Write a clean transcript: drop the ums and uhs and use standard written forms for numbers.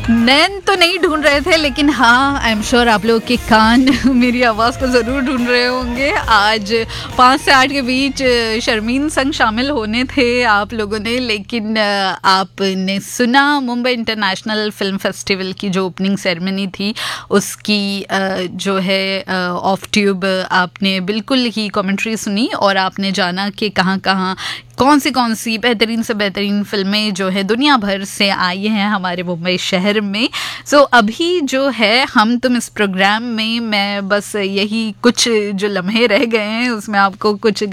नैन तो नहीं ढूंढ रहे थे, लेकिन हाँ आई एम श्योर आप लोगों के कान मेरी आवाज़ को ज़रूर ढूंढ रहे होंगे। आज 5 से 8 के बीच शर्मीन संग शामिल होने थे आप लोगों ने, लेकिन आपने सुना मुंबई इंटरनेशनल फिल्म फेस्टिवल की जो ओपनिंग सेरेमनी थी उसकी जो है ऑफ ट्यूब आपने बिल्कुल ही कमेंट्री सुनी और आपने जाना कि कहाँ कहाँ कौन सी बेहतरीन से बेहतरीन फिल्में जो है दुनिया भर से आई हैं हमारे मुंबई शहर में। सो अभी जो है हम तुम इस प्रोग्राम में मैं बस यही कुछ जो लम्हे रह गए हैं उसमें आपको कुछ